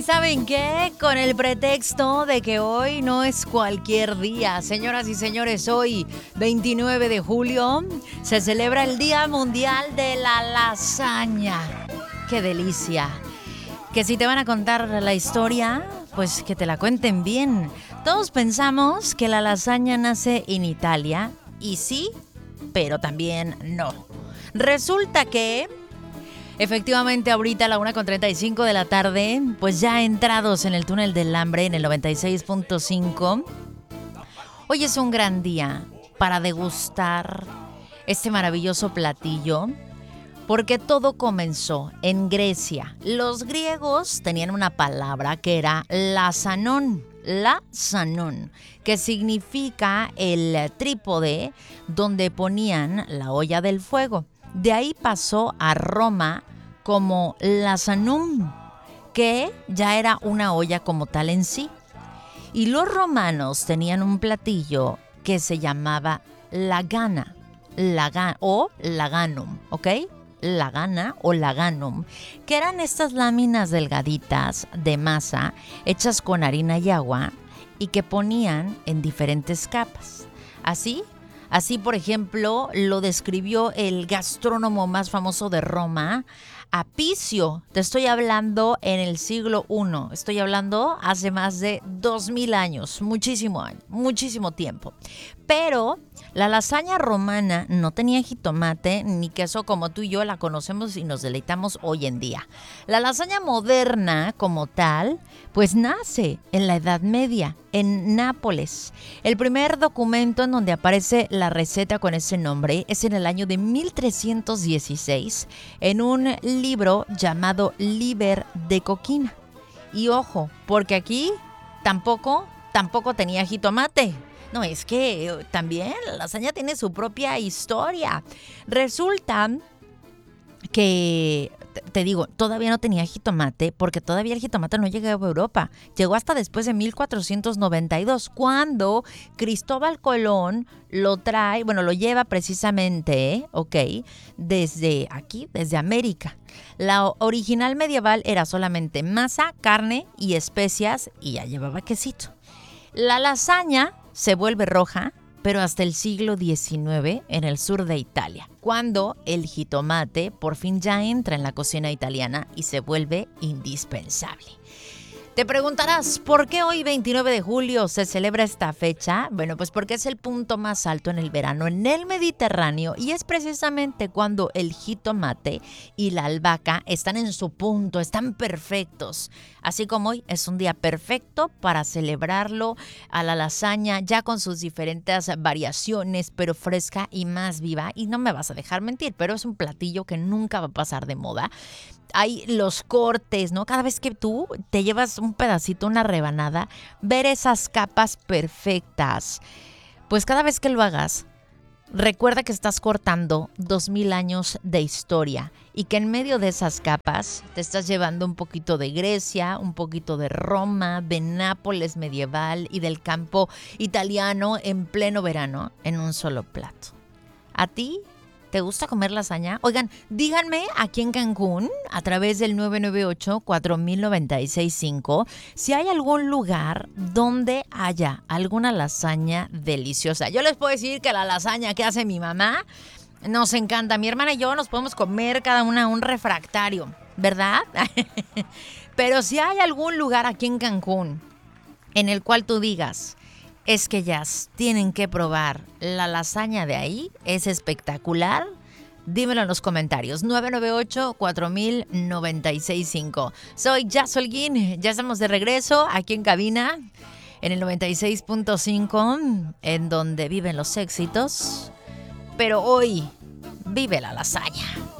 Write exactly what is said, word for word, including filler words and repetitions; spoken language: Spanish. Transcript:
¿Saben qué? Con el pretexto de que hoy no es cualquier día. Señoras y señores, hoy, veintinueve de julio, se celebra el Día Mundial de la Lasaña. ¡Qué delicia! Que si te van a contar la historia, pues que te la cuenten bien. Todos pensamos que la lasaña nace en Italia, y sí, pero también no. Resulta que... Efectivamente, ahorita a la una con treinta y cinco de la tarde, pues ya entrados en el túnel del hambre en el noventa y seis punto cinco. Hoy es un gran día para degustar este maravilloso platillo, porque todo comenzó en Grecia. Los griegos tenían una palabra que era lasanón, lasanón, que significa el trípode donde ponían la olla del fuego. De ahí pasó a Roma como lasanum, que ya era una olla como tal en sí. Y los romanos tenían un platillo que se llamaba lagana, laga, o laganum, ¿ok? Lagana o laganum, que eran estas láminas delgaditas de masa hechas con harina y agua y que ponían en diferentes capas. Así Así, por ejemplo, lo describió el gastrónomo más famoso de Roma, Apicio. Te estoy hablando en el siglo primero. Estoy hablando hace más de dos mil años. Muchísimo año, muchísimo tiempo. Pero la lasaña romana no tenía jitomate ni queso como tú y yo la conocemos y nos deleitamos hoy en día. La lasaña moderna, como tal, pues nace en la Edad Media, en Nápoles. El primer documento en donde aparece la receta con ese nombre es en el año de mil trescientos dieciséis, en un libro llamado Liber de Coquina. Y ojo, porque aquí tampoco, tampoco tenía jitomate. No, es que también la lasaña tiene su propia historia. Resulta que, te digo, todavía no tenía jitomate porque todavía el jitomate no llegaba a Europa. Llegó hasta después de mil cuatrocientos noventa y dos, cuando Cristóbal Colón lo trae, bueno, lo lleva precisamente, ok, desde aquí, desde América. La original medieval era solamente masa, carne y especias y ya llevaba quesito. La lasaña se vuelve roja, pero hasta el siglo diecinueve en el sur de Italia, cuando el jitomate por fin ya entra en la cocina italiana y se vuelve indispensable. Te preguntarás, ¿por qué hoy veintinueve de julio se celebra esta fecha? Bueno, pues porque es el punto más alto en el verano en el Mediterráneo y es precisamente cuando el jitomate y la albahaca están en su punto, están perfectos. Así como hoy es un día perfecto para celebrarlo a la lasaña, ya con sus diferentes variaciones, pero fresca y más viva. Y no me vas a dejar mentir, pero es un platillo que nunca va a pasar de moda. Hay los cortes, ¿no? Cada vez que tú te llevas un pedacito, una rebanada, ver esas capas perfectas. Pues cada vez que lo hagas, recuerda que estás cortando dos mil años de historia y que en medio de esas capas te estás llevando un poquito de Grecia, un poquito de Roma, de Nápoles medieval y del campo italiano en pleno verano en un solo plato. ¿A ti te gusta comer lasaña? Oigan, díganme aquí en Cancún, a través del nueve nueve ocho, cuatro mil noventa y seis cinco, si hay algún lugar donde haya alguna lasaña deliciosa. Yo les puedo decir que la lasaña que hace mi mamá nos encanta. Mi hermana y yo nos podemos comer cada una un refractario, ¿verdad? Pero si hay algún lugar aquí en Cancún en el cual tú digas, es que ya tienen que probar la lasaña de ahí, es espectacular, dímelo en los comentarios. nueve nueve ocho, cuatro mil noventa y seis cinco. Soy Jazz Holguín, ya estamos de regreso aquí en cabina en el noventa y seis punto cinco, en donde viven los éxitos, pero hoy vive la lasaña.